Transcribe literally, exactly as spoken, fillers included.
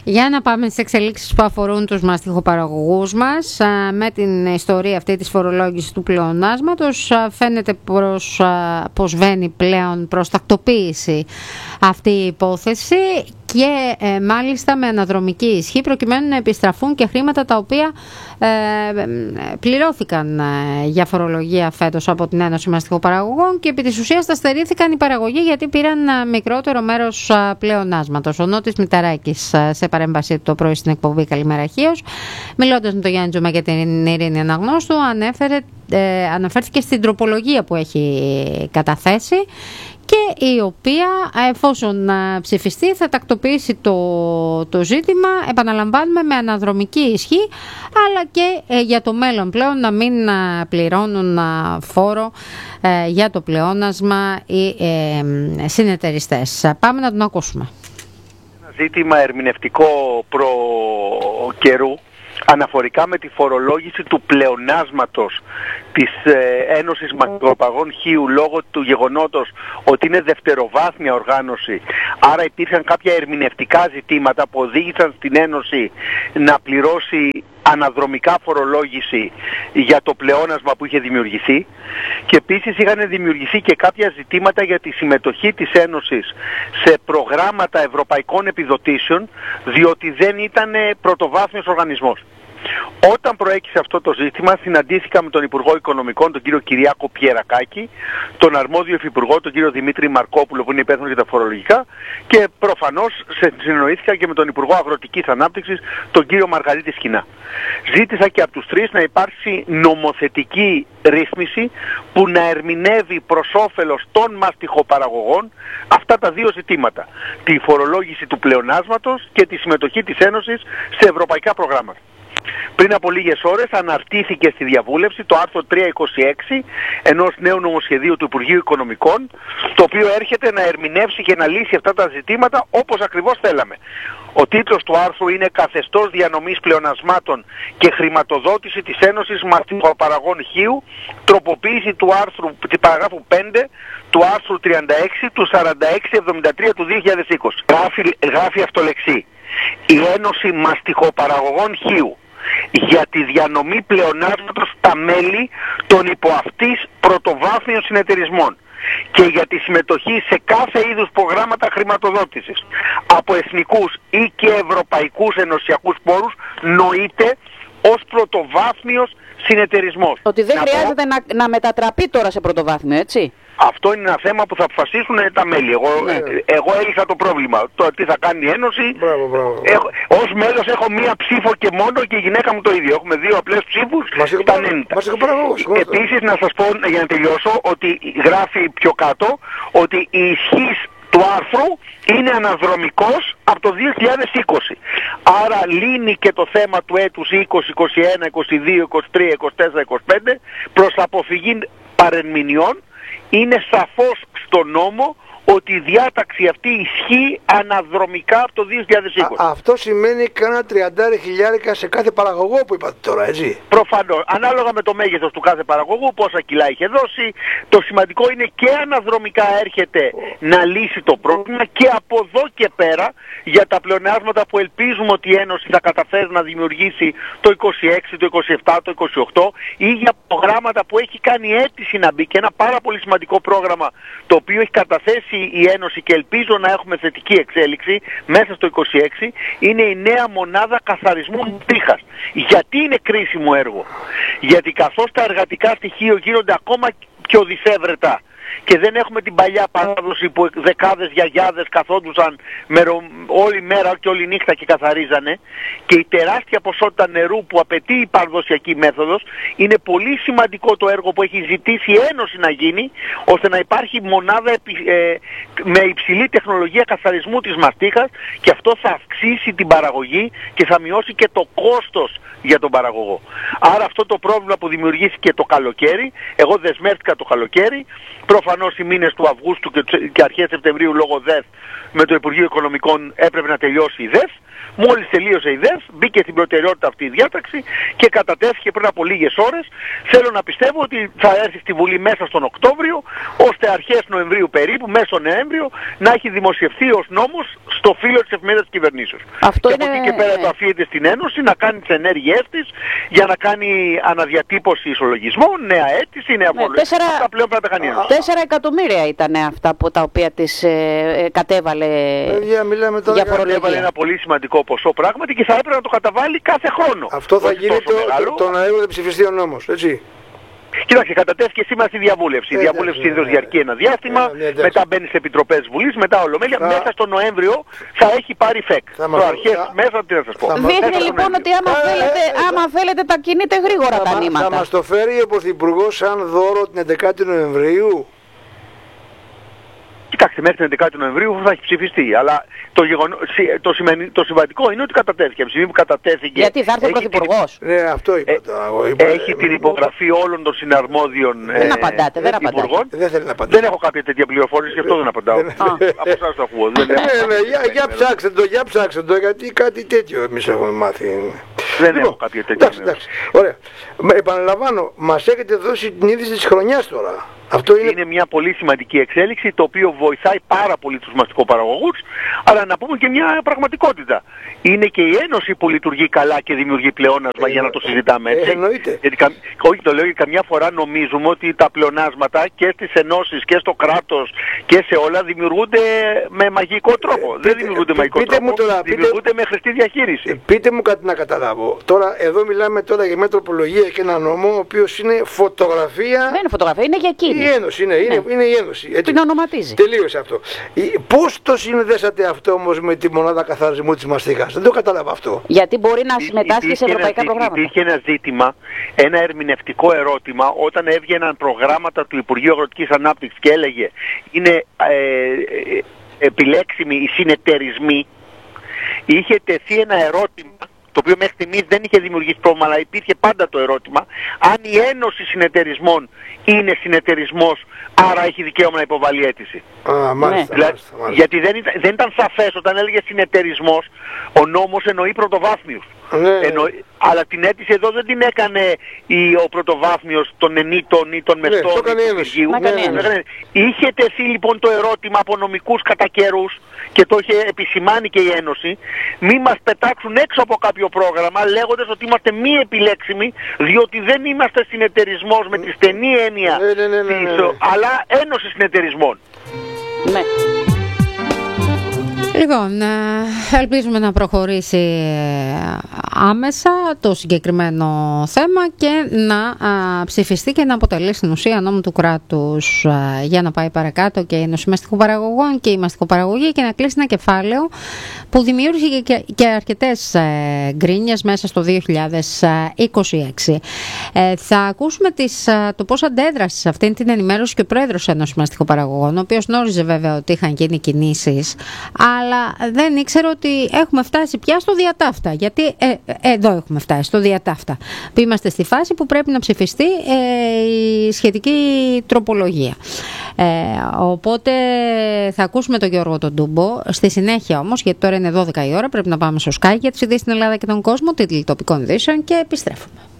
Για να πάμε στις εξελίξεις που αφορούν τους μαστιχοπαραγωγούς μας. Με την ιστορία αυτή της φορολόγησης του πλεονάσματος φαίνεται προς, πως βαίνει πλέον προς τακτοποίηση αυτή η υπόθεση και ε, μάλιστα με αναδρομική ισχύ προκειμένου να επιστραφούν και χρήματα τα οποία ε, πληρώθηκαν ε, για φορολογία φέτος από την Ένωση Μαστιχοπαραγωγών και επί της ουσίας τα στερήθηκαν οι παραγωγοί γιατί πήραν ε, μικρότερο μέρος ε, πλεονάσματος. Ο Νότης Μηταράκης ε, σε παρέμβαση το πρωί στην εκπομπή Καλημέρα Χίος, μιλώντας με τον Γιάννη Τζουμά και την Ειρήνη Αναγνώστου, ανέφερε, ε, αναφέρθηκε στην τροπολογία που έχει καταθέσει και η οποία εφόσον ψηφιστεί θα τακτοποιήσει το, το ζήτημα, επαναλαμβάνουμε, με αναδρομική ισχύ, αλλά και ε, για το μέλλον πλέον να μην α, πληρώνουν α, φόρο ε, για το πλεόνασμα οι ε, συνεταιριστές. Πάμε να τον ακούσουμε. Ένα ζήτημα ερμηνευτικό προ καιρού αναφορικά με τη φορολόγηση του πλεονάσματος της ε, Ένωσης Μαστιχοπαραγωγών Χίου λόγω του γεγονότος ότι είναι δευτεροβάθμια οργάνωση. Άρα υπήρχαν κάποια ερμηνευτικά ζητήματα που οδήγησαν στην Ένωση να πληρώσει αναδρομικά φορολόγηση για το πλεόνασμα που είχε δημιουργηθεί και επίσης είχαν δημιουργηθεί και κάποια ζητήματα για τη συμμετοχή της Ένωσης σε προγράμματα ευρωπαϊκών επιδοτήσεων, διότι δεν ήταν πρωτοβάθμιος οργανισμός. Όταν προέκυψε αυτό το ζήτημα, συναντήθηκα με τον Υπουργό Οικονομικών, τον κύριο Κυριάκο Πιερακάκη, τον αρμόδιο υφυπουργό, τον κύριο Δημήτρη Μαρκόπουλο, που είναι υπεύθυνος για τα φορολογικά, και προφανώς συνεννοήθηκα και με τον Υπουργό Αγροτικής Ανάπτυξης, τον κύριο Μαργαρίτη Σκινά. Ζήτησα και από τους τρεις να υπάρξει νομοθετική ρύθμιση που να ερμηνεύει προς όφελος των μαστιχοπαραγωγών αυτά τα δύο ζητήματα. Τη φορολόγηση του πλεονάσματος και τη συμμετοχή της Ένωσης σε ευρωπαϊκά προγράμματα. Πριν από λίγες ώρες αναρτήθηκε στη διαβούλευση το άρθρο τριακόσια είκοσι έξι ενός νέου νομοσχεδίου του Υπουργείου Οικονομικών, το οποίο έρχεται να ερμηνεύσει και να λύσει αυτά τα ζητήματα όπως ακριβώς θέλαμε. Ο τίτλος του άρθρου είναι «Καθεστώς διανομής πλεονασμάτων και χρηματοδότηση της Ένωσης Μαστιχοπαραγωγών Χίου, τροποποίηση του άρθρου, της παραγράφου πέντε του άρθρου τριάντα έξι του σαράντα έξι εβδομήντα τρία του δύο χιλιάδες είκοσι». Γράφει, γράφει αυτολεξί: «Η Ένωση Μαστιχοπαραγωγών Χίου για τη διανομή πλεονάσματος στα μέλη των υποαυτής πρωτοβάθμιων συνεταιρισμών και για τη συμμετοχή σε κάθε είδους προγράμματα χρηματοδότησης από εθνικούς ή και ευρωπαϊκούς ενωσιακούς πόρους νοείται ως πρωτοβάθμιος συνεταιρισμός». Ότι δεν να χρειάζεται πω... να, να μετατραπεί τώρα σε πρωτοβάθμιο, έτσι. Αυτό είναι ένα θέμα που θα αποφασίσουν τα μέλη. Εγώ, ναι. εγώ έλυσα το πρόβλημα. Το τι θα κάνει η Ένωση. Μπράβο, μπράβο. Έχω, ως μέλος έχω μία ψήφο και μόνο και η γυναίκα μου το ίδιο. Έχουμε δύο απλές ψήφους στα ενενήντα. Επίσης να σας πω, για να τελειώσω, ότι γράφει πιο κάτω ότι η ισχύς του άρθρου είναι αναδρομικός από το δύο χιλιάδες είκοσι. Άρα λύνει και το θέμα του έτους είκοσι, είκοσι ένα, είκοσι δύο, είκοσι τρία, είκοσι τέσσερα, είκοσι πέντε προς αποφυγή παρερμηνιών. Είναι σαφώς στο νόμο ότι η διάταξη αυτή ισχύει αναδρομικά από το δύο χιλιάδες είκοσι. Α, αυτό σημαίνει κάνα τριάντα χιλιάρικα σε κάθε παραγωγό που είπατε τώρα, έτσι. Προφανώς. Ανάλογα με το μέγεθος του κάθε παραγωγού, πόσα κιλά είχε δώσει. Το σημαντικό είναι και αναδρομικά έρχεται oh. να λύσει το πρόβλημα και από εδώ και πέρα για τα πλεονάσματα που ελπίζουμε ότι η Ένωση θα καταφέρει να δημιουργήσει το είκοσι έξι, το είκοσι επτά, το είκοσι οκτώ ή για προγράμματα που έχει κάνει αίτηση να μπει και ένα πάρα πολύ σημαντικό πρόγραμμα το οποίο έχει καταθέσει η Ένωση και ελπίζω να έχουμε θετική εξέλιξη μέσα στο είκοσι έξι, είναι η νέα μονάδα καθαρισμού τρίχας. Γιατί είναι κρίσιμο έργο? Γιατί καθώς τα εργατικά στοιχεία γίνονται ακόμα πιο δυσέβρετα και δεν έχουμε την παλιά παράδοση που δεκάδες γιαγιάδες καθόντουσαν μερο... όλη μέρα και όλη νύχτα και καθαρίζανε, και η τεράστια ποσότητα νερού που απαιτεί η παραδοσιακή μέθοδος, είναι πολύ σημαντικό το έργο που έχει ζητήσει η Ένωση να γίνει, ώστε να υπάρχει μονάδα επι... ε... με υψηλή τεχνολογία καθαρισμού της μαστίχας, και αυτό θα αυξήσει την παραγωγή και θα μειώσει και το κόστος για τον παραγωγό. Άρα αυτό το πρόβλημα που δημιουργήθηκε το καλοκαίρι, εγώ δεσμεύτηκα το καλοκαίρι, προφανώς οι μήνες του Αυγούστου και αρχές Σεπτεμβρίου λόγω ΔΕΘ με το Υπουργείο Οικονομικών έπρεπε να τελειώσει η ΔΕΘ. Μόλις τελείωσε η ΔΕΘ, μπήκε στην προτεραιότητα αυτή η διάταξη και κατατέθηκε πριν από λίγες ώρες. Θέλω να πιστεύω ότι θα έρθει στη Βουλή μέσα στον Οκτώβριο, ώστε αρχές Νοεμβρίου περίπου, μέσω Νοέμβριο, να έχει δημοσιευθεί ως νόμος στο φύλλο της εφημερίδας της κυβερνήσεως. Αυτό και είναι... από εκεί και πέρα το αφήνεται στην Ένωση να κάνει τις ενέργειές της για να κάνει αναδιατύπωση ισολογισμών, νέα αίτηση, νέα φορολογία. Τέσσερα... Αυτά πλέον πρέπει να τα κάνει η Ένωση. Τέσσερα εκατομμύρια ήταν αυτά που, τα οποία της ε, ε, κατέβαλε Παιδιά, μιλάμε τώρα για για- φορολογία. Έβαλε ένα πολύ σημαντικό ποσό πράγματι και θα έπρεπε να το καταβάλει κάθε χρόνο. Αυτό θα Όχι γίνει τόσο το, μεγάλο. το, το να έρχεται ψηφιστεί ο νόμος, έτσι. Κοιτάξτε, κατατέθηκε σήμερα στη διαβούλευση. Η Ε, διαβούλευση εντάξει, συνήθως ναι, διαρκεί ένα διάστημα, Ε, ναι, εντάξει. μετά μπαίνει σε επιτροπές Βουλής, μετά Ολομέλεια. Θα- Μέσα στο Νοέμβριο θα έχει πάρει φεκ. Θα μας- Το αρχές θα- μέσα, τι να σας πω. θα μας- Δείχνει Μέσα στο λοιπόν ότι Νοέμβριο. άμα, Ε, ε, θέλετε, ε, άμα θέλετε τα κινείτε γρήγορα Θα, τα μα- θα νήματα. μας το φέρει ο Πρωθυπουργός σαν δώρο την έντεκα Νοεμβρίου. Κοιτάξτε, μέχρι την έντεκα Νοεμβρίου θα έχει ψηφιστεί. Αλλά το, γεγονό, σι- το, σημαίνει, το σημαντικό είναι ότι κατατέθηκε. Από τη στιγμή που κατατέθηκε. Γιατί θα έρθει ο έχει την- Πρωθυπουργός. Ναι, αυτό είπα Ε, τώρα. Εγώ είπα, Έχει ε, την υπογραφή όλων των συναρμόδιων Δεν απαντάτε, δεν απαντάτε. υπουργών. Δεν θέλει να απαντήσει. Δεν έχω κάποια τέτοια πληροφόρηση, γι' αυτό δεν απαντάω. Δεν- Από εσάς το ακούω. Δεν Ναι, έχω- ναι, για, για ψάξτε το, για ψάξτε το, γιατί κάτι τέτοιο εμείς έχουμε μάθει. Δεν έχω κάποια τέτοια Εντάξει, ενημέρωση. εντάξει, ωραία. Με, επαναλαμβάνω, μας έχετε δώσει την είδηση της χρονιάς τώρα. Αυτό είναι... Είναι μια πολύ σημαντική εξέλιξη, το οποίο βοηθάει πάρα πολύ τους μαστικοπαραγωγούς, αλλά να πούμε και μια πραγματικότητα. Είναι και η Ένωση που λειτουργεί καλά και δημιουργεί πλεόνασμα Ε, για να το συζητάμε, έτσι. ε, εννοείται. Γιατί, κα- όχι, το λέω γιατί καμιά φορά νομίζουμε ότι τα πλεονάσματα και στις ενώσεις και στο κράτος και σε όλα δημιουργούνται με μαγικό τρόπο. πείτε- Δεν δημιουργούνται με μαγικό πείτε τρόπο, μου τώρα, πείτε- δημιουργούνται με χρηστή διαχείριση. Ε, Πείτε μου κάτι να καταλάβω. Τώρα, εδώ μιλάμε τώρα για μια τροπολογία και ένα νόμο, ο οποίος είναι φωτογραφία. Δεν είναι φωτογραφία, είναι για εκείνη. Η Ένωση, είναι, είναι, είναι η Ένωση. Έτσι. Την ονοματίζει. Τελείωσε αυτό. Ε, Πώς το συνδέσατε αυτό όμως με τη μονάδα καθαρισμού της μαστίγας? Δεν το κατάλαβα αυτό. Γιατί μπορεί να συμμετάσχει σε Υπήρχε ένα ευρωπαϊκά ζή- προγράμματα. Υπήρχε ένα ζήτημα, ένα ερμηνευτικό ερώτημα όταν έβγαιναν προγράμματα του Υπουργείου Αγροτικής Ανάπτυξης και έλεγε είναι ε, ε, επιλέξιμοι οι συνεταιρισμοί. Είχε τεθεί ένα ερώτημα το οποίο μέχρι στιγμής δεν είχε δημιουργήσει πρόβλημα, αλλά υπήρχε πάντα το ερώτημα αν η Ένωση Συνεταιρισμών είναι συνεταιρισμός, άρα έχει δικαίωμα να υποβάλει αίτηση. Α, μάλιστα, Δηλαδή, μάλιστα, μάλιστα. γιατί δεν ήταν, δεν ήταν σαφές όταν έλεγε συνεταιρισμός, ο νόμος εννοεί πρωτοβάθμιους. Ναι, ναι. Εννοεί- αλλά την αίτηση εδώ δεν την έκανε η, ο πρωτοβάθμιος των ενήτων ή των Ναι, μεστών το ή έκανε η του Ένωση. Υπουργείου. Να κάνει η Ναι, Ένωση. ναι, ναι. Είχε τεθεί λοιπόν το ερώτημα από νομικούς κατά καιρούς και το είχε επισημάνει και η Ένωση, μη μας πετάξουν έξω από κάποιο πρόγραμμα λέγοντας ότι είμαστε μη επιλέξιμοι διότι δεν είμαστε συνεταιρισμός με τη στενή έννοια Ναι, ναι, ναι, ναι, ναι, της, ναι. αλλά Ένωση Συνεταιρισμών. Ναι. Λοιπόν, ε, ελπίζουμε να προχωρήσει ε, άμεσα το συγκεκριμένο θέμα και να α, ψηφιστεί και να αποτελεί στην ουσία νόμου του κράτους α, για να πάει παρακάτω και η Ένωση Μαστικοπαραγωγών και η μαστικοπαραγωγή και να κλείσει ένα κεφάλαιο που δημιούργησε και, και αρκετές ε, γκρίνιες μέσα στο δύο χιλιάδες είκοσι έξι. Ε, θα ακούσουμε τις, α, το πώς αντέδρασε σε αυτήν την ενημέρωση και ο πρόεδρος της Ένωσης Μαστικοπαραγωγών, ο οποίος γνώριζε βέβαια ότι είχαν γίνει κινήσεις, αλλά δεν ήξερε ότι έχουμε φτάσει πια στο διατάφτα. Γιατί ε, ε, εδώ έχουμε φτάσει, στο διατάφτα. Που είμαστε στη φάση που πρέπει να ψηφιστεί ε, η σχετική τροπολογία. Ε, οπότε θα ακούσουμε τον Γιώργο τον Ντούμπο. Στη συνέχεια όμως, γιατί τώρα είναι δώδεκα η ώρα, πρέπει να πάμε στο Sky για τις ειδήσεις στην Ελλάδα και τον κόσμο, τίτλοι τοπικών ειδήσεων και επιστρέφουμε.